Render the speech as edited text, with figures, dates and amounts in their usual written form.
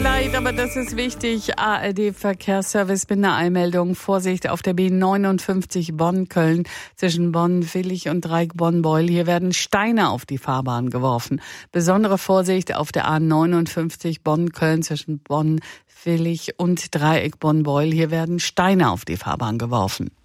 Leid, aber das ist wichtig. ARD-Verkehrsservice mit einer Eilmeldung. Vorsicht auf der B59 Bonn-Köln zwischen Bonn-Willig und Dreieck Bonn-Beul. Hier werden Steine auf die Fahrbahn geworfen. Besondere Vorsicht auf der A59 Bonn-Köln zwischen Bonn-Willig und Dreieck Bonn-Beul. Hier werden Steine auf die Fahrbahn geworfen.